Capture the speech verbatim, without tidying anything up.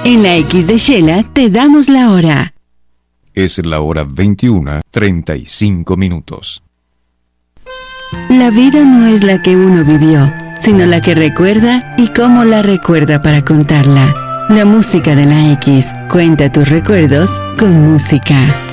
En la X de Shela te damos la hora. Es la hora veintiuna, treinta y cinco minutos. La vida no es la que uno vivió, sino la que recuerda y cómo la recuerda para contarla. La música de la X. Cuenta tus recuerdos con música.